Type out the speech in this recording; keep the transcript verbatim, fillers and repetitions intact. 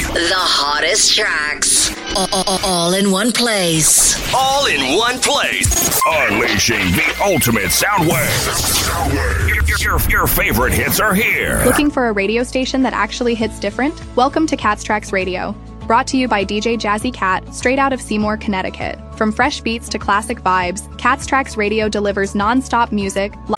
The hottest tracks. All, all, all in one place. All in one place. Unleashing the ultimate sound wave. Your, your, your favorite hits are here. Looking for a radio station that actually hits different? Welcome to Cat's Tracks Radio. Brought to you by D J Jazzy Cat, straight out of Seymour, Connecticut. From fresh beats to classic vibes, Cat's Tracks Radio delivers non-stop music,